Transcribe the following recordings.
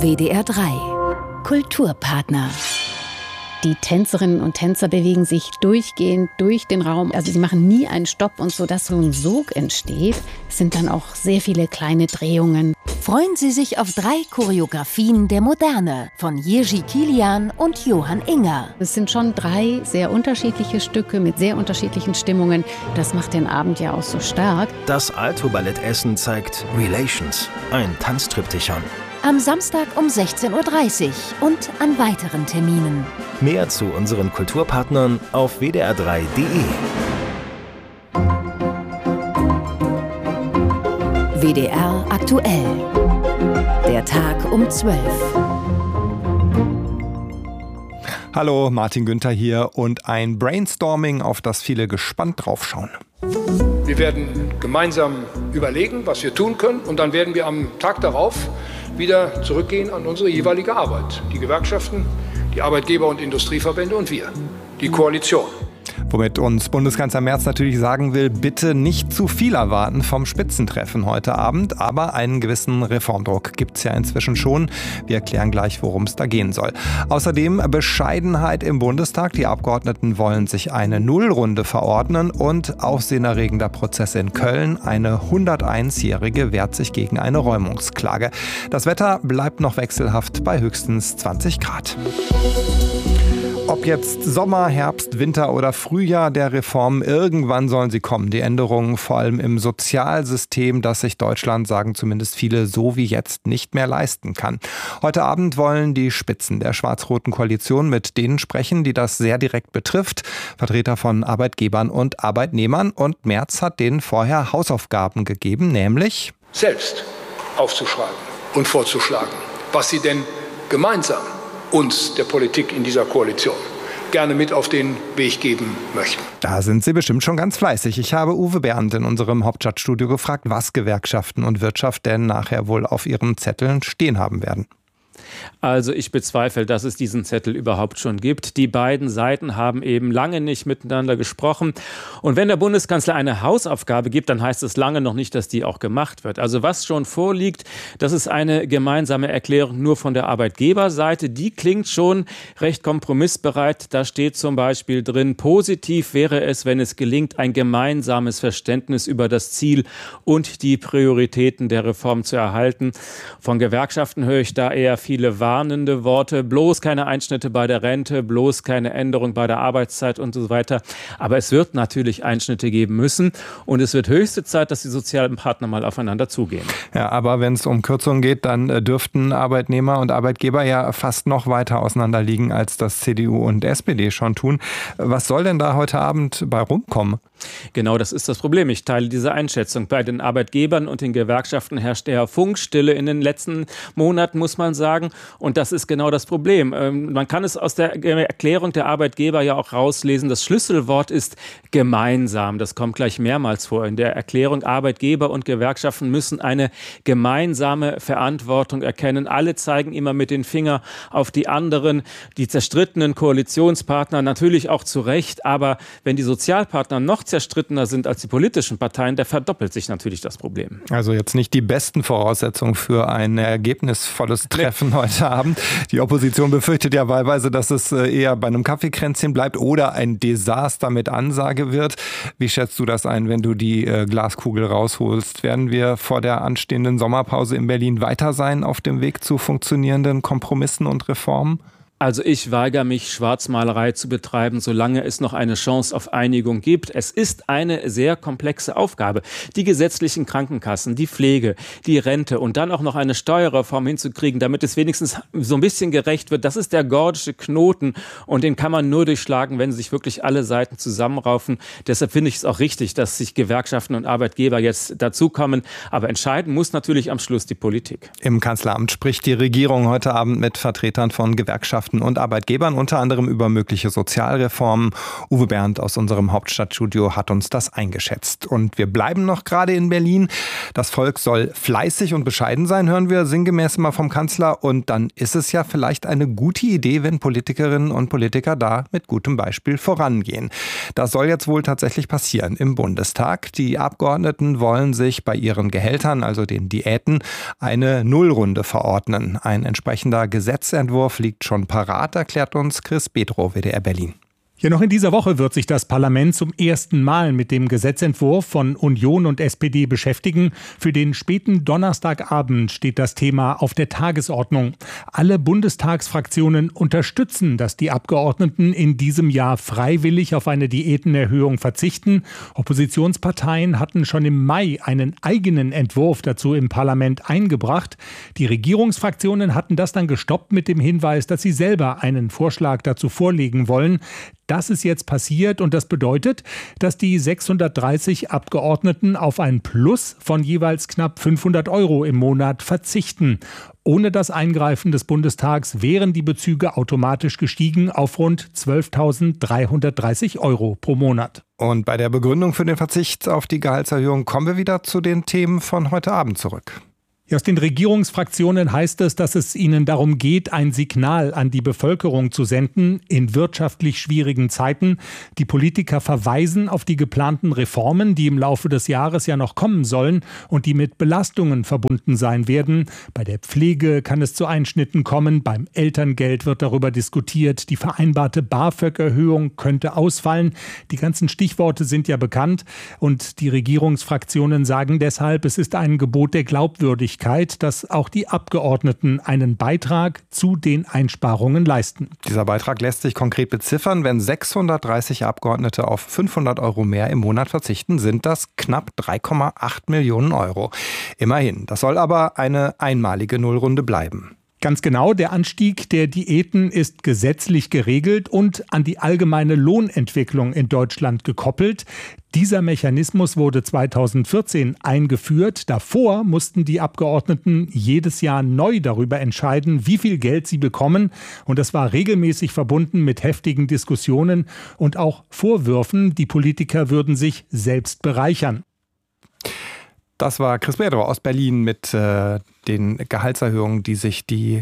WDR 3 Kulturpartner. Die Tänzerinnen und Tänzer bewegen sich durchgehend durch den Raum. Also sie machen nie einen Stopp und so, dass so ein Sog entsteht, sind dann auch sehr viele kleine Drehungen. Freuen Sie sich auf 3 Choreografien der Moderne von Jiří Kilian und Johann Inger. Es sind schon 3 sehr unterschiedliche Stücke mit sehr unterschiedlichen Stimmungen. Das macht den Abend ja auch so stark. Das Alto-Ballett Essen zeigt Relations, ein Tanztriptychon. Am Samstag um 16:30 Uhr und an weiteren Terminen. Mehr zu unseren Kulturpartnern auf wdr3.de. WDR aktuell. Der Tag um 12. Hallo, Martin Günther hier und ein Brainstorming, auf das viele gespannt draufschauen. Wir werden gemeinsam überlegen, was wir tun können, und dann werden wir am Tag darauf wieder zurückgehen an unsere jeweilige Arbeit. Die Gewerkschaften, die Arbeitgeber- und Industrieverbände und wir, die Koalition. Womit uns Bundeskanzler Merz natürlich sagen will, bitte nicht zu viel erwarten vom Spitzentreffen heute Abend. Aber einen gewissen Reformdruck gibt es ja inzwischen schon. Wir erklären gleich, worum es da gehen soll. Außerdem Bescheidenheit im Bundestag. Die Abgeordneten wollen sich eine Nullrunde verordnen und aufsehenerregender Prozess in Köln. Eine 101-Jährige wehrt sich gegen eine Räumungsklage. Das Wetter bleibt noch wechselhaft bei höchstens 20 Grad. Ob jetzt Sommer, Herbst, Winter oder Frühjahr der Reformen, irgendwann sollen sie kommen. Die Änderungen vor allem im Sozialsystem, das sich Deutschland, sagen zumindest viele, so wie jetzt nicht mehr leisten kann. Heute Abend wollen die Spitzen der schwarz-roten Koalition mit denen sprechen, die das sehr direkt betrifft. Vertreter von Arbeitgebern und Arbeitnehmern. Und Merz hat denen vorher Hausaufgaben gegeben, nämlich Selbst aufzuschreiben und vorzuschlagen, was sie denn gemeinsam uns, der Politik in dieser Koalition, gerne mit auf den Weg geben möchten. Da sind Sie bestimmt schon ganz fleißig. Ich habe Uwe Bernd in unserem Hauptstadtstudio gefragt, was Gewerkschaften und Wirtschaft denn nachher wohl auf ihren Zetteln stehen haben werden. Also ich bezweifle, dass es diesen Zettel überhaupt schon gibt. Die beiden Seiten haben eben lange nicht miteinander gesprochen. Und wenn der Bundeskanzler eine Hausaufgabe gibt, dann heißt es lange noch nicht, dass die auch gemacht wird. Also was schon vorliegt, das ist eine gemeinsame Erklärung nur von der Arbeitgeberseite. Die klingt schon recht kompromissbereit. Da steht zum Beispiel drin, positiv wäre es, wenn es gelingt, ein gemeinsames Verständnis über das Ziel und die Prioritäten der Reform zu erhalten. Von Gewerkschaften höre ich da eher viele warnende Worte, bloß keine Einschnitte bei der Rente, bloß keine Änderung bei der Arbeitszeit und so weiter. Aber es wird natürlich Einschnitte geben müssen und es wird höchste Zeit, dass die sozialen Partner mal aufeinander zugehen. Ja, aber wenn es um Kürzungen geht, dann dürften Arbeitnehmer und Arbeitgeber ja fast noch weiter auseinander liegen, als das CDU und SPD schon tun. Was soll denn da heute Abend bei rumkommen? Genau, das ist das Problem. Ich teile diese Einschätzung. Bei den Arbeitgebern und den Gewerkschaften herrscht eher Funkstille in den letzten Monaten, muss man sagen. Und das ist genau das Problem. Man kann es aus der Erklärung der Arbeitgeber ja auch rauslesen. Das Schlüsselwort ist gemeinsam. Das kommt gleich mehrmals vor in der Erklärung. Arbeitgeber und Gewerkschaften müssen eine gemeinsame Verantwortung erkennen. Alle zeigen immer mit den Fingern auf die anderen, die zerstrittenen Koalitionspartner, natürlich auch zu Recht. Aber wenn die Sozialpartner noch zerstrittener sind als die politischen Parteien, da verdoppelt sich natürlich das Problem. Also jetzt nicht die besten Voraussetzungen für ein ergebnisvolles Treffen heute Abend. Die Opposition befürchtet ja wahlweise, dass es eher bei einem Kaffeekränzchen bleibt oder ein Desaster mit Ansage wird. Wie schätzt du das ein, wenn du die Glaskugel rausholst? Werden wir vor der anstehenden Sommerpause in Berlin weiter sein auf dem Weg zu funktionierenden Kompromissen und Reformen? Also ich weigere mich, Schwarzmalerei zu betreiben, solange es noch eine Chance auf Einigung gibt. Es ist eine sehr komplexe Aufgabe. Die gesetzlichen Krankenkassen, die Pflege, die Rente und dann auch noch eine Steuerreform hinzukriegen, damit es wenigstens so ein bisschen gerecht wird. Das ist der gordische Knoten und den kann man nur durchschlagen, wenn sich wirklich alle Seiten zusammenraufen. Deshalb finde ich es auch richtig, dass sich Gewerkschaften und Arbeitgeber jetzt dazukommen. Aber entscheiden muss natürlich am Schluss die Politik. Im Kanzleramt spricht die Regierung heute Abend mit Vertretern von Gewerkschaften Gewerkschaften und Arbeitgebern, unter anderem über mögliche Sozialreformen. Uwe Bernd aus unserem Hauptstadtstudio hat uns das eingeschätzt. Und wir bleiben noch gerade in Berlin. Das Volk soll fleißig und bescheiden sein, hören wir sinngemäß immer vom Kanzler. Und dann ist es ja vielleicht eine gute Idee, wenn Politikerinnen und Politiker da mit gutem Beispiel vorangehen. Das soll jetzt wohl tatsächlich passieren im Bundestag. Die Abgeordneten wollen sich bei ihren Gehältern, also den Diäten, eine Nullrunde verordnen. Ein entsprechender Gesetzentwurf liegt schon parat, erklärt uns Chris Bedrow, WDR Berlin. Ja, noch in dieser Woche wird sich das Parlament zum ersten Mal mit dem Gesetzentwurf von Union und SPD beschäftigen. Für den späten Donnerstagabend steht das Thema auf der Tagesordnung. Alle Bundestagsfraktionen unterstützen, dass die Abgeordneten in diesem Jahr freiwillig auf eine Diätenerhöhung verzichten. Oppositionsparteien hatten schon im Mai einen eigenen Entwurf dazu im Parlament eingebracht. Die Regierungsfraktionen hatten das dann gestoppt mit dem Hinweis, dass sie selber einen Vorschlag dazu vorlegen wollen. Das ist jetzt passiert und das bedeutet, dass die 630 Abgeordneten auf ein Plus von jeweils knapp 500 € im Monat verzichten. Ohne das Eingreifen des Bundestags wären die Bezüge automatisch gestiegen auf rund 12.330 € pro Monat. Und bei der Begründung für den Verzicht auf die Gehaltserhöhung kommen wir wieder zu den Themen von heute Abend zurück. Aus den Regierungsfraktionen heißt es, dass es ihnen darum geht, ein Signal an die Bevölkerung zu senden in wirtschaftlich schwierigen Zeiten. Die Politiker verweisen auf die geplanten Reformen, die im Laufe des Jahres ja noch kommen sollen und die mit Belastungen verbunden sein werden. Bei der Pflege kann es zu Einschnitten kommen, beim Elterngeld wird darüber diskutiert, die vereinbarte BAföG-Erhöhung könnte ausfallen. Die ganzen Stichworte sind ja bekannt und die Regierungsfraktionen sagen deshalb, es ist ein Gebot der Glaubwürdigkeit, dass auch die Abgeordneten einen Beitrag zu den Einsparungen leisten. Dieser Beitrag lässt sich konkret beziffern. Wenn 630 Abgeordnete auf 500 € mehr im Monat verzichten, sind das knapp 3,8 Millionen €. Immerhin. Das soll aber eine einmalige Nullrunde bleiben. Ganz genau, der Anstieg der Diäten ist gesetzlich geregelt und an die allgemeine Lohnentwicklung in Deutschland gekoppelt. Dieser Mechanismus wurde 2014 eingeführt. Davor mussten die Abgeordneten jedes Jahr neu darüber entscheiden, wie viel Geld sie bekommen. Und das war regelmäßig verbunden mit heftigen Diskussionen und auch Vorwürfen, die Politiker würden sich selbst bereichern. Das war Chris Bedrow aus Berlin mit den Gehaltserhöhungen, die sich die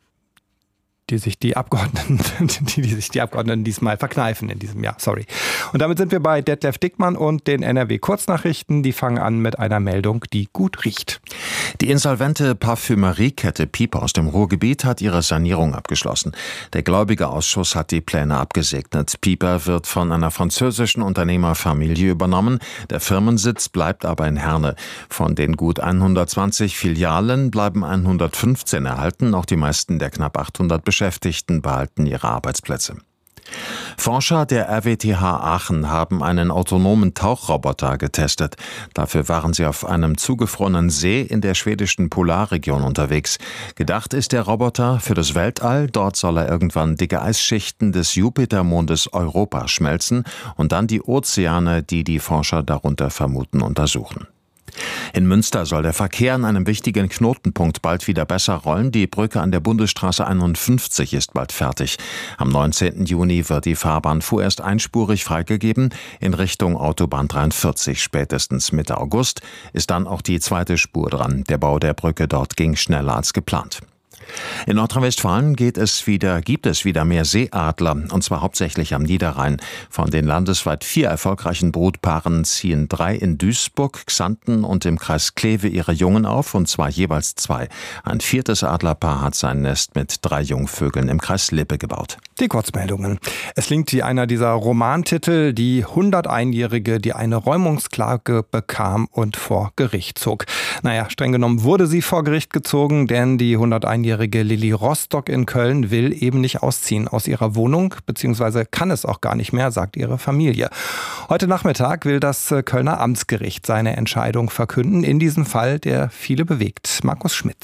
Abgeordneten diesmal verkneifen in diesem Jahr. Sorry. Und damit sind wir bei Detlef Dickmann und den NRW-Kurznachrichten. Die fangen an mit einer Meldung, die gut riecht. Die insolvente Parfümeriekette Pieper aus dem Ruhrgebiet hat ihre Sanierung abgeschlossen. Der Gläubigerausschuss hat die Pläne abgesegnet. Pieper wird von einer französischen Unternehmerfamilie übernommen. Der Firmensitz bleibt aber in Herne. Von den gut 120 Filialen bleiben 115 erhalten. Auch die meisten der knapp 800 Beschäftigten behalten ihre Arbeitsplätze. Forscher der RWTH Aachen haben einen autonomen Tauchroboter getestet. Dafür waren sie auf einem zugefrorenen See in der schwedischen Polarregion unterwegs. Gedacht ist der Roboter für das Weltall. Dort soll er irgendwann dicke Eisschichten des Jupitermondes Europa schmelzen und dann die Ozeane, die die Forscher darunter vermuten, untersuchen. In Münster soll der Verkehr an einem wichtigen Knotenpunkt bald wieder besser rollen. Die Brücke an der Bundesstraße 51 ist bald fertig. Am 19. Juni wird die Fahrbahn vorerst einspurig freigegeben in Richtung Autobahn 43. Spätestens Mitte August ist dann auch die zweite Spur dran. Der Bau der Brücke dort ging schneller als geplant. In Nordrhein-Westfalen gibt es wieder mehr Seeadler, und zwar hauptsächlich am Niederrhein. Von den landesweit 4 erfolgreichen Brutpaaren ziehen 3 in Duisburg, Xanten und im Kreis Kleve ihre Jungen auf, und zwar jeweils 2. Ein 4. Adlerpaar hat sein Nest mit 3 Jungvögeln im Kreis Lippe gebaut. Die Kurzmeldungen. Es klingt wie einer dieser Romantitel, die 101-Jährige, die eine Räumungsklage bekam und vor Gericht zog. Naja, streng genommen wurde sie vor Gericht gezogen, denn die 101-Jährige Lilly Rostock in Köln will eben nicht ausziehen aus ihrer Wohnung, beziehungsweise kann es auch gar nicht mehr, sagt ihre Familie. Heute Nachmittag will das Kölner Amtsgericht seine Entscheidung verkünden, in diesem Fall, der viele bewegt. Markus Schmitz.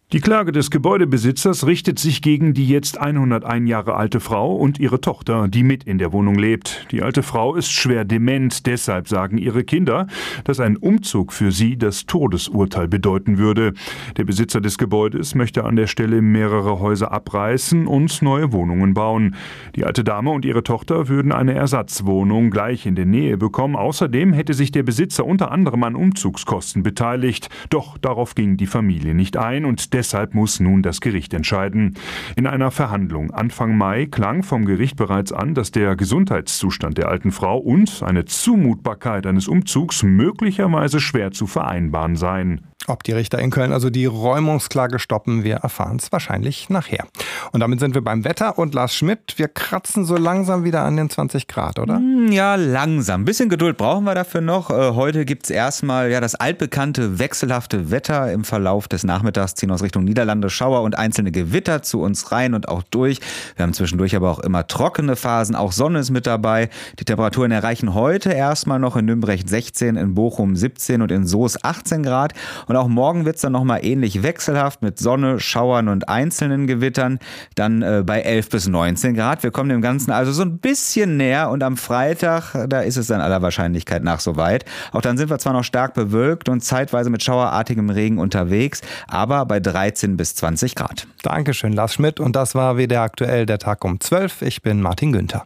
Die Klage des Gebäudebesitzers richtet sich gegen die jetzt 101 Jahre alte Frau und ihre Tochter, die mit in der Wohnung lebt. Die alte Frau ist schwer dement, deshalb sagen ihre Kinder, dass ein Umzug für sie das Todesurteil bedeuten würde. Der Besitzer des Gebäudes möchte an der Stelle mehrere Häuser abreißen und neue Wohnungen bauen. Die alte Dame und ihre Tochter würden eine Ersatzwohnung gleich in der Nähe bekommen. Außerdem hätte sich der Besitzer unter anderem an Umzugskosten beteiligt. Doch darauf ging die Familie nicht ein und deshalb muss nun das Gericht entscheiden. In einer Verhandlung Anfang Mai klang vom Gericht bereits an, dass der Gesundheitszustand der alten Frau und eine Zumutbarkeit eines Umzugs möglicherweise schwer zu vereinbaren seien. Ob die Richter in Köln also die Räumungsklage stoppen, wir erfahren es wahrscheinlich nachher. Und damit sind wir beim Wetter und Lars Schmidt, wir kratzen so langsam wieder an den 20 Grad, oder? Ja, langsam. Ein bisschen Geduld brauchen wir dafür noch. Heute gibt es erstmal das altbekannte wechselhafte Wetter. Im Verlauf des Nachmittags ziehen aus Richtung Niederlande Schauer und einzelne Gewitter zu uns rein und auch durch. Wir haben zwischendurch aber auch immer trockene Phasen, auch Sonne ist mit dabei. Die Temperaturen erreichen heute erstmal noch in Nürnberg 16, in Bochum 17 und in Soest 18 Grad. Und auch morgen wird es dann nochmal ähnlich wechselhaft mit Sonne, Schauern und einzelnen Gewittern. Dann bei 11 bis 19 Grad. Wir kommen dem Ganzen also so ein bisschen näher und am Freitag, da ist es dann aller Wahrscheinlichkeit nach soweit. Auch dann sind wir zwar noch stark bewölkt und zeitweise mit schauerartigem Regen unterwegs, aber bei 13 bis 20 Grad. Dankeschön, Lars Schmidt. Und das war WDR aktuell, der Tag um 12. Ich bin Martin Günther.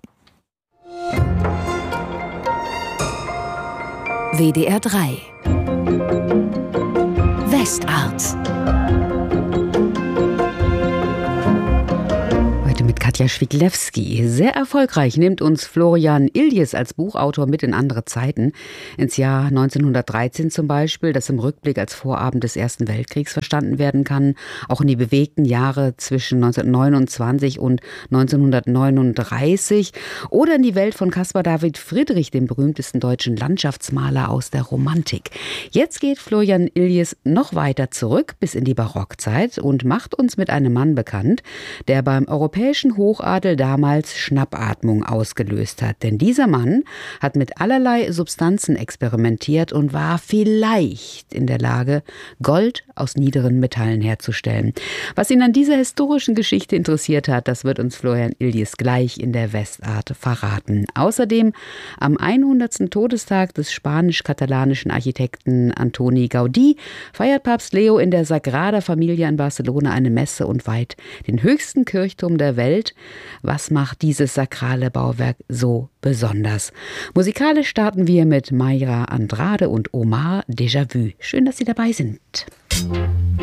WDR 3 Westart. Mit Katja Schwiglewski. Sehr erfolgreich nimmt uns Florian Iljes als Buchautor mit in andere Zeiten. Ins Jahr 1913 zum Beispiel, das im Rückblick als Vorabend des Ersten Weltkriegs verstanden werden kann. Auch in die bewegten Jahre zwischen 1929 und 1939. Oder in die Welt von Caspar David Friedrich, dem berühmtesten deutschen Landschaftsmaler aus der Romantik. Jetzt geht Florian Iljes noch weiter zurück bis in die Barockzeit und macht uns mit einem Mann bekannt, der beim europäischen Hochadel damals Schnappatmung ausgelöst hat. Denn dieser Mann hat mit allerlei Substanzen experimentiert und war vielleicht in der Lage, Gold aus niederen Metallen herzustellen. Was ihn an dieser historischen Geschichte interessiert hat, das wird uns Florian Iljes gleich in der Westart verraten. Außerdem am 100. Todestag des spanisch-katalanischen Architekten Antoni Gaudí feiert Papst Leo in der Sagrada Familia in Barcelona eine Messe und weiht den höchsten Kirchturm der Welt. Was macht dieses sakrale Bauwerk so besonders? Musikalisch starten wir mit Mayra Andrade und Omar Déjà-vu. Schön, dass Sie dabei sind.